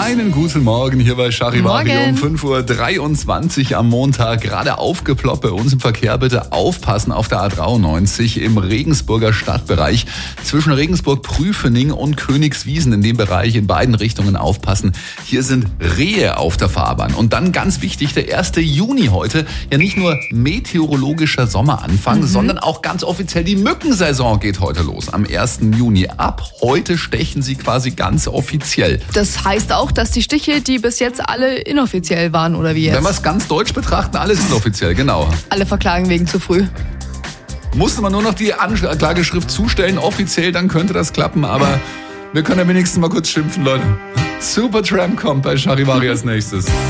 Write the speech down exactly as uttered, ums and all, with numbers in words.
Einen guten Morgen hier bei Charivari Morgen. um fünf Uhr dreiundzwanzig am Montag. Gerade aufgeploppt bei uns im Verkehr. Bitte aufpassen auf der A dreiundneunzig im Regensburger Stadtbereich. Zwischen Regensburg-Prüfening und Königswiesen in dem Bereich in beiden Richtungen aufpassen. Hier sind Rehe auf der Fahrbahn. Und dann ganz wichtig, der erste Juni heute. Ja, nicht nur meteorologischer Sommeranfang, mhm. sondern auch ganz offiziell die Mückensaison geht heute los. Am ersten Juni. Ab heute stechen sie quasi ganz offiziell. Das heißt auch, dass die Stiche, die bis jetzt alle inoffiziell waren, oder wie jetzt? Wenn wir es ganz deutsch betrachten, alles inoffiziell, genau. Alle verklagen wegen zu früh. Musste man nur noch die Anklageschrift zustellen, offiziell, dann könnte das klappen, aber wir können ja wenigstens mal kurz schimpfen, Leute. Supertramp kommt bei Charivari als nächstes.